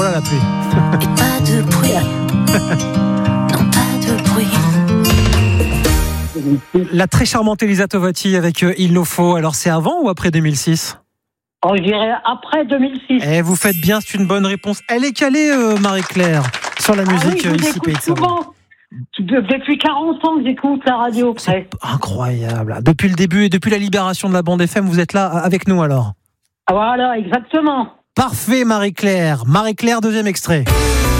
Voilà la pluie. Et pas de bruit. Non, pas de bruit. La très charmante Elisa Tovati avec Il nous faut. Alors c'est avant ou après 2006 ? Oh, je dirais après 2006. Vous faites bien, c'est une bonne réponse. Elle est calée, Marie-Claire, sur la musique je vous ici, écoute Pays de Savoie. souvent. Depuis 40 ans que j'écoute la radio. C'est incroyable. Depuis le début et depuis la libération de la bande FM, vous êtes là avec nous alors. Voilà, exactement. Parfait, Marie-Claire. Marie-Claire, deuxième extrait.